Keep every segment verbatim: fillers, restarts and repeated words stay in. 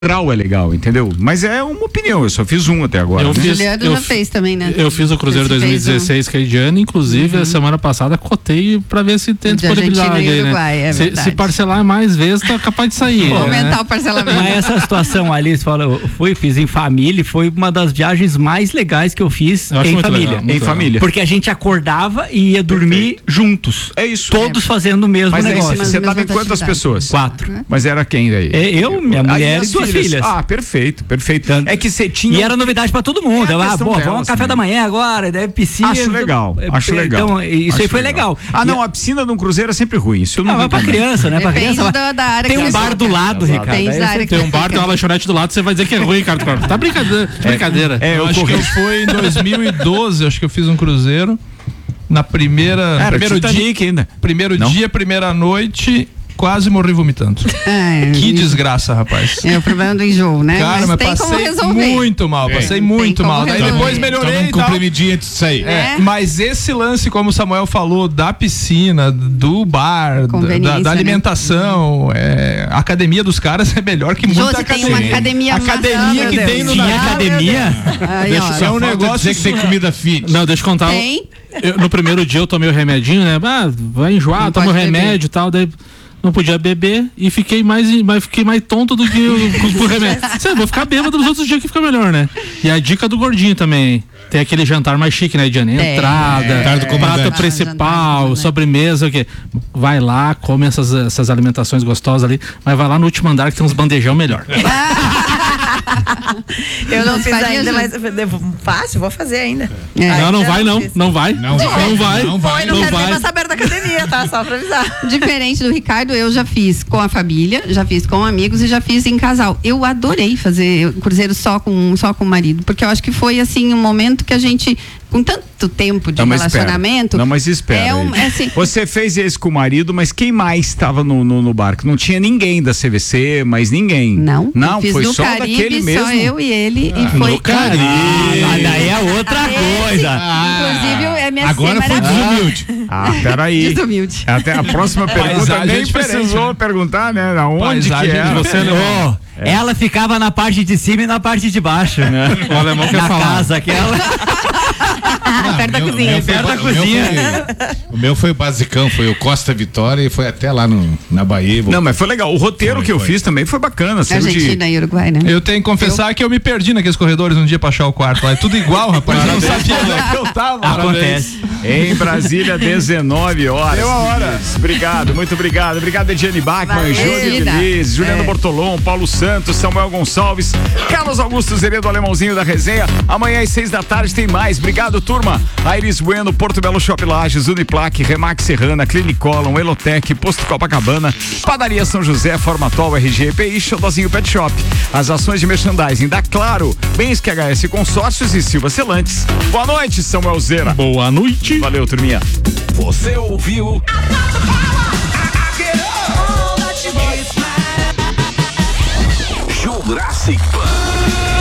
é legal, entendeu? Mas é uma opinião, eu só fiz um até agora. Eu né? fiz, Juliano eu, já fez também, né? Eu fiz o Cruzeiro dois mil e dezesseis um... que é de ano, inclusive uhum. a semana passada cotei pra ver se tem disponibilidade aí, Uruguai, né? É se, se parcelar mais vezes, tá capaz de sair. Vou né? aumentar o parcelamento. Mas essa situação ali, você fala, eu fui, fiz em família, foi uma das viagens mais legais que eu fiz eu em família. Legal, em família. Porque a gente acordava e ia dormir Perfeito. juntos. É isso. Todos é. fazendo o mesmo Mas negócio. Aí, você tava em quantas pessoas? Quatro. Mas era quem daí? Eu, minha mulher e duas filhas. filhas. Ah, perfeito, perfeito. É que você tinha. E era novidade pra todo mundo. É ah, pô, vamos ao café da manhã agora, daí piscina. Acho legal, acho legal. Então, isso acho aí foi legal. legal. Ah, não, a piscina de um cruzeiro é sempre ruim. Isso não, não é pra criança, né? Pra criança. Da, da área tem um bar do lado, Ricardo. Tem, tem um bar, tem uma lanchonete do lado, você vai dizer que é ruim, Ricardo. Tá brincadeira. É, brincadeira. É, eu, eu acho que eu fui em dois mil e doze, acho que eu fiz um cruzeiro. Na primeira. Era primeiro dia ainda. Primeiro não? dia, primeira noite. Quase morri vomitando. É, que desgraça, rapaz. É o problema do enjoo, né? Cara, mas, mas passei muito mal, é. passei muito mal. Daí depois melhorei. Toma um comprimidinho antes de sair. É, é. Mas esse lance, como o Samuel falou, da piscina, do bar, da, da alimentação, né? é, a academia dos caras é melhor que muita Josi, academia. Tem uma academia academia que tem no Tinha academia? Aí, deixa, é um negócio dizer que tem comida fit. Não, deixa eu contar. Tem? Eu, no primeiro dia eu tomei o remedinho, né? Ah, vai enjoar, toma o remédio e tal, daí não podia beber e fiquei mais, mais, fiquei mais tonto do que o, o remédio. Você, vou ficar bêbado nos outros dias que fica melhor, né? E a dica do gordinho também. Tem aquele jantar mais chique, né, Diana? Entrada, é, é, prato é, principal, ah, sobremesa, o quê? Vai lá, come essas, essas alimentações gostosas ali, mas vai lá no último andar que tem uns bandejão melhor. Eu não fiz ainda, mas fácil, vou fazer ainda. É. Ai, não, não vai não, não vai. Não vai. Não vai. Não vai. Não, não quero vai. nem saber da academia, tá? Só pra avisar. Diferente do Ricardo, eu já fiz com a família, já fiz com amigos e já fiz em casal. Eu adorei fazer cruzeiro só com, só com o marido, porque eu acho que foi assim um momento que a gente, com tanto tempo de não, relacionamento. Espera. Não, mas espera. É um, é assim, você fez esse com o marido, mas quem mais estava no, no, no barco? Não tinha ninguém da C V C, mas ninguém. Não. Não, fiz foi no só Caribe, daquele mesmo. Só eu e ele. Ah, e foi. No Caribe. Ah, daí é outra esse, coisa. Ah, inclusive, é minha agora foi desumilde. Ah, peraí. Desumilde. Até a próxima pergunta nem precisou né? perguntar, né? Aonde que é? Você oh, é. Ela ficava na parte de cima e na parte de baixo. Né? O alemão quer na falar. casa, aquela. Não, perto da cozinha. Perto da cozinha. O meu foi o basicão, foi o Costa Vitória e foi até lá no, na Bahia. Não, mas foi legal. O roteiro foi, que eu foi. fiz também foi bacana. Argentina de... e Uruguai, né? Eu tenho que confessar eu... que eu me perdi naqueles corredores um dia pra achar o quarto lá. É tudo igual, rapaz. Eu não sabia onde é que eu tava. Acontece. Em Brasília, dezenove horas. Deu a hora. Obrigado, muito obrigado. Obrigado, Ediane Bachmann, Júlio Diniz, Juliano é. Bortolom, Paulo Santos, Samuel Gonçalves, Carlos Augusto Zeredo, Alemãozinho da Resenha. Amanhã às seis da tarde tem mais. Obrigado, turma. Aires Bueno, Porto Belo Shop Lages, Uniplac, Remax Serrana, Clinicolon, Elotec, Posto Copacabana, Padaria São José, Formatol, R G P I, Xodozinho Pet Shop. As ações de merchandising da Claro, Bens Q H S Consórcios e Silva Celantes. Boa noite, Samuel Zera. Boa noite. Valeu, turminha. Você ouviu? Jurassic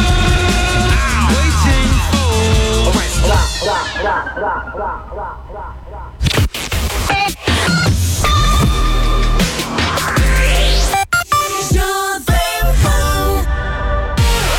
Park.